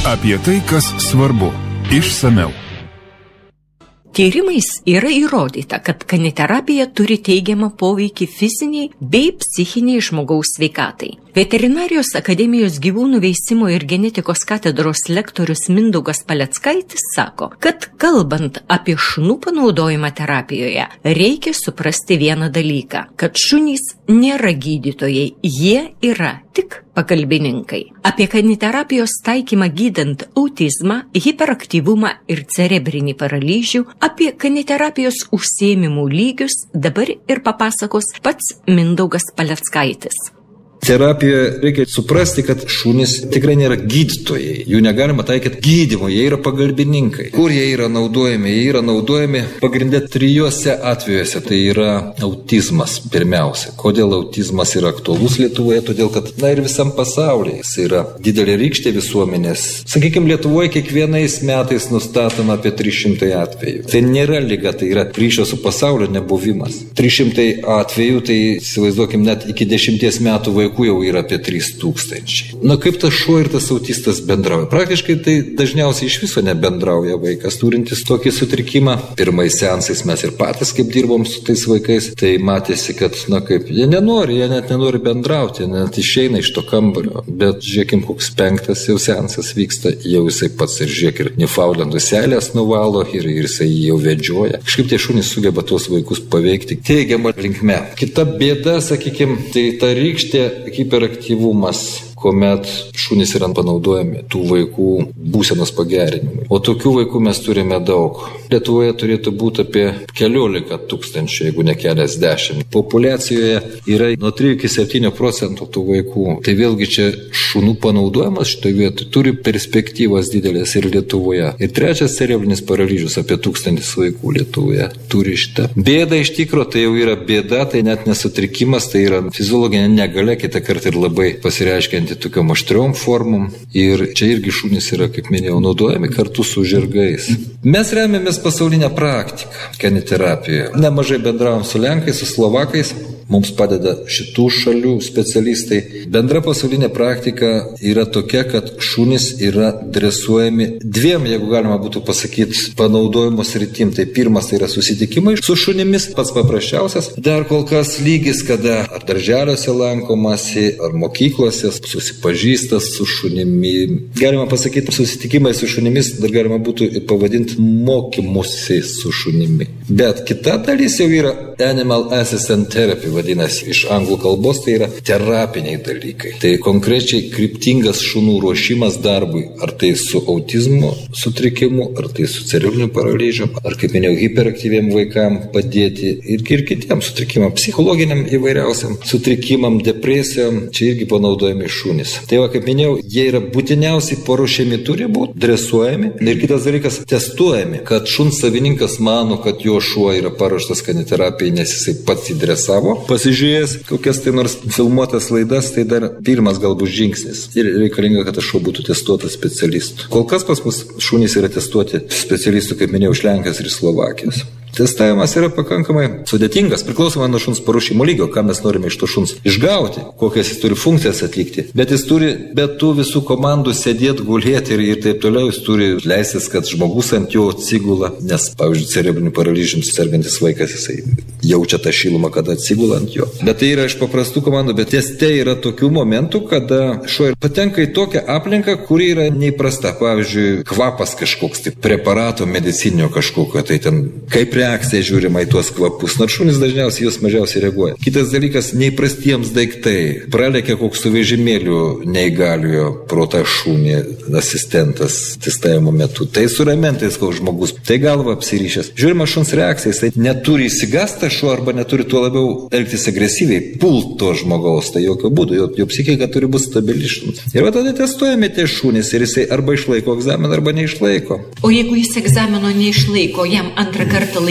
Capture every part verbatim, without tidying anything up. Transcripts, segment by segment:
Apie tai, kas svarbu. Išsamiau. Tyrimais yra įrodyta, kad kaniterapija turi teigiamą poveikį fiziniai bei psichiniai žmogaus sveikatai. Veterinarijos akademijos gyvūnų veisimo ir genetikos katedros lektorius Mindaugas Paleckaitis sako, kad kalbant apie šunų panaudojimą terapijoje, reikia suprasti vieną dalyką, kad šunys nėra gydytojai, jie yra tik pagalbininkai. Apie kaniterapijos taikymą gydant autizmą, hiperaktyvumą ir cerebrinį paralyžių, apie kaniterapijos užsiėmimų lygius dabar ir papasakos pats Mindaugas Paleckaitis. Terapijoje reikia suprasti, kad šunys tikrai nėra gydytojai. Jų negalima taikyti gydymo, jie yra pagalbininkai. Kur jie yra naudojami? Jie yra naudojami pagrindė trijuose atvejuose. Tai yra autizmas pirmiausia. Kodėl autizmas yra aktualus Lietuvoje? Todėl, kad na ir visam pasaulyje jis yra didelė rykštė visuomenės. Sakykime, Lietuvoje kiekvienais metais nustatoma apie trys šimtai atvejų. Tai nėra liga, tai yra ryšio su pasaulio nebuvimas. trys šimtai atvejų, tai įsivaizduokim, net iki dešimties metų vaikų jau yra apie trys tūkstančiai. Na kaip tas šuo ir tas autistas bendrauja? Praktiškai tai dažniausiai iš viso nebendrauja vaikas turintis tokį sutrikimą. Pirmais seansais mes ir patys, kaip dirbom su tais vaikais, tai matėsi, kad, na kaip, jie nenori, jie net nenori bendrauti, net išeina iš to kambario. Bet žiūrėkim, koks penktas jau seansas vyksta, jau jisai pats ir žiūrėk ir Newfoundlandų seilės nuvalo ir, ir jisai jau vedžioja. Kažkaip tie šunys sugeba tuos vaikus paveikti teigiamą linkme. Kita bėda, sakykim, tai ta rykštė hiperaktyvumas, kuomet šunys yra panaudojami tų vaikų būsenos pagerinimui. O tokių vaikų mes turime daug. Lietuvoje turėtų būti apie keliolika tūkstančių, jeigu ne keliasdešimt. Populiacijoje yra nuo trijų iki septynių procentų tų vaikų. Tai vėlgi čia šunų panaudojimas šitoje vietoje turi perspektyvas didelės ir Lietuvoje. Ir trečias cerebrinis paralyžius, apie tūkstantis vaikų Lietuvoje turi šitą. Bėda iš tikro, tai jau yra bėda, tai net nesutrikimas, tai yra fiziologinė negalia, kitą kartą ir labai pasireiškia tokiom aštriom formom ir čia irgi šunys yra, kaip minėjau, naudojami kartu su žirgais. Mes remiamės pasaulinę praktiką kaniterapijoje. Nemažai bendravom su Lenkais, su Slovakais. Mums padeda šitų šalių specialistai. Bendra pasaulinė praktika yra tokia, kad šunys yra dresuojami dviem, jeigu galima būtų pasakyti, panaudojimo sritim. Tai pirmas tai yra susitikimai su šunimis, pats paprasčiausias. Dar kol kas lygis, kada ar darželiuose lankomasi, ar mokyklose susipažįstas su šunimi. Galima pasakyti, susitikimai su šunimis dar galima būtų pavadinti mokymusi su šunimi. Bet kita dalis jau yra Animal Assistant Therapy, vadinasi, iš anglų kalbos tai yra terapiniai dalykai. Tai konkrečiai kryptingas šunų ruošimas darbui, ar tai su autizmo sutrikimu, ar tai su cerebriniu paralyžiu, ar kaip minėjau, hiperaktyviem vaikam padėti ir, ir kitiem sutrikimam, psichologiniam įvairiausiam sutrikimam, depresijom, čia irgi panaudojami šunys. Tai va, kaip minėjau, jie yra būtiniausiai paruošiami, turi būti dresuojami ir kitas dalykas testuojami, kad šuns savininkas mano, kad jo šuo yra paruoštas kaniterapijai, nes jisai pats įdresavo. Pasižiūrėjęs kokias tai nors filmuotas laidas, tai dar pirmas galbūt žingsnis. Ir reikalinga, kad tas šuo būtų testuotas specialistų. Kol kas pas mus šunys yra testuoti specialistų, kaip minėjau, iš Lenkijos ir Slovakijos. Testavimas yra pakankamai sudėtingas, priklausomai nuo šuns paruošimo lygio, ką mes norime iš to šuns išgauti, kokias jis turi funkcijas atlikti. Bet jis turi be tų visų komandų sėdėti, gulėti ir, ir taip toliau. Jis turi leistis, kad žmogus ant jo atsigula, nes, pavyzdžiui, cerebriniu paralyžiumi sergantis vaikas, jisai jaučia tą šilumą, kada atsigula ant jo. Bet tai yra iš paprastų komandų, bet teste yra tokių momentų, kada šuo patenka į tokią aplinką, kuri yra neįprasta. Pavyzdžiui, kvapas kažkoks, tai preparato medicinio kažkokio, tai ten kaip reakcija žiūrima į tuos kvapus, nors šunys dažniausiai juos mažiausiai reaguoja. Kitas dalykas, neįprastiems daiktai. Pralekia koks su vežimėliu neįgaliojo pro tą šunį asistentas testavimo metu. Tai su ramentais koks žmogus, tai galva apsiryšęs. Žiūrima šuns reakcija, jisai neturi įsigąsta šuo arba neturi tuo labiau elgtis agresyviai, pult to žmogaus, tai jokio būdo, jo, jo psichika turi būti stabili šuns. Ir va tada testuojame tie šunys ir jisai arba išlaiko egzaminą, arba neišlaiko. O jeigu jis egzamino neišlaiko, jam antrą kartą laikyti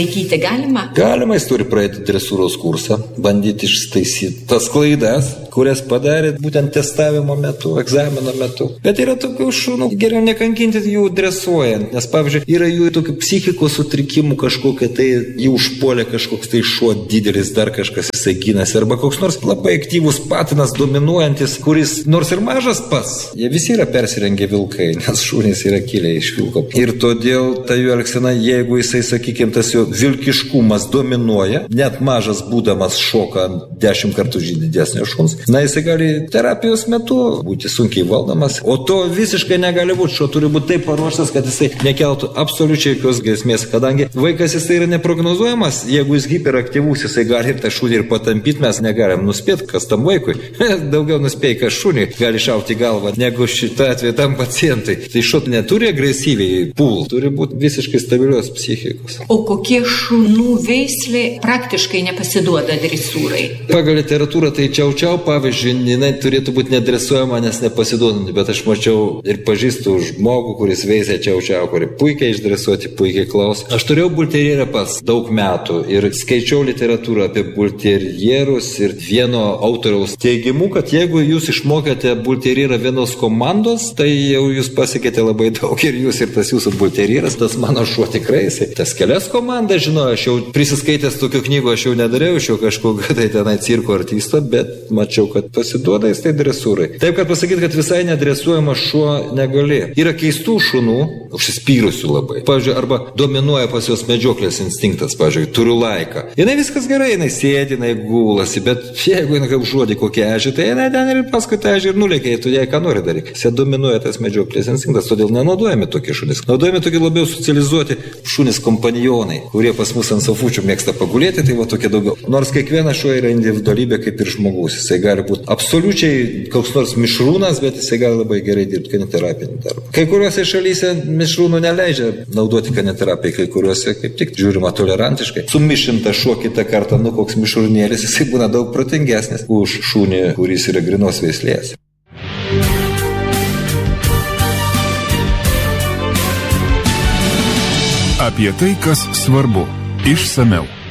išlaikyti galima? Galima, jis turi praeiti dresūros kursą, bandyti ištaisyti tas klaidas, kurias padarė būtent testavimo metu, egzamino metu. Bet yra tokių šunų, geriau nekankinti jų dresuojant, nes, pavyzdžiui, yra jų tokių psichikos sutrikimų kažkokia, tai jų užpuolė kažkoks tai šuo didelis, dar kažkas jisai gynasi, arba koks nors labai aktyvus patinas, dominuojantis, kuris nors ir mažas pats, jie visi yra persirengę vilkai, nes šunys yra kilę iš vilko. Ir todėl ta jų elgsena, jeigu jisai, sakykime, tas jo vilkiškumas dominuoja, net mažas būdamas šoka dešimt kartų didesnio šuns, na, jisai gali terapijos metu būti sunkiai valdomas, o to visiškai negali būti. Šuo turi būti taip paruoštas, kad jisai nekeltų absoliučiai jokios grėsmės, kadangi vaikas jisai yra neprognozuojamas, jeigu jis hiperaktyvus, jisai gali ir tą šunį ir patampyti, mes negalim nuspėti, kas tam vaikui. Daugiau nuspėja, kas šunį gali šauti galvą, negu šitą atveju tam pacientui. Tai šuo neturi agresyviai pult, turi būti visiškai stabilios psichikos. O kokie šunų veislė praktiškai nepasiduoda dresūrai? Pagal literatūrą tai čiau-čiau, pavyzdžiui, jinai turėtų būti nedresuojama, nes nepasiduodant, bet aš mačiau ir pažįstu žmogų, kuris veisė čiau-čiau, kuri puikiai išdresuoti, puikiai klaus. Aš turėjau bulterjerą pats daug metų ir skaičiau literatūrą apie bulterjerus ir vieno autoriaus teigimu, kad jeigu jūs išmokėte bulterjerą vienos komandos, tai jau jūs pasiekėte labai daug ir jūs ir tas jūsų bulterjeras, tas mano šuo tikrai, jisai tas kelias komandas žinojo, aš jau prisiskaitęs tokių knygų, aš jau nedariau iš jo kažkokio tai tenai cirko artisto, bet mačiau, kad pasiduoda jis tai dresūrai. Taip, kad pasakyti, kad visai nedresuojamas šuo negali. Yra keistų šunų, užsispyrusių labai. Pavyzdžiui, arba dominuoja pas jos medžioklės instinktas, pavyzdžiui, turiu laiką. Jinai viskas gerai, jinai sėdi, jinai gulasi, bet jeigu jinai kaip žodį kokią ežį, tai jinai ten ir paskui tą ežį ir nulėkia, tu jai ką nori daryk. Jis dominuoja tas medžioklės instinktas, todėl nenaudojami tokie šunys. Naudojami tokie labiau socializuoti šunys kompanionai, kurie pas mus ant sofučių mėgsta pagulėti, tai va tokie daugiau. Nors kiekvienas šuo yra individualybė kaip ir žmogus. Jisai gali būti absoliučiai koks nors mišrūnas, bet jisai gali labai gerai dirbti kaniterapinį darbą. Kai kuriuose šalyse mišrūnų neleidžia naudoti kaniterapiją, kai kuriuose kaip tik žiūrima tolerantiškai. Sumišinta šuo kitą kartą, nu koks mišrūnėlis, jisai būna daug protingesnis už šunį, kuris yra grinos veislės. Apie tai, kas svarbu, išsameu.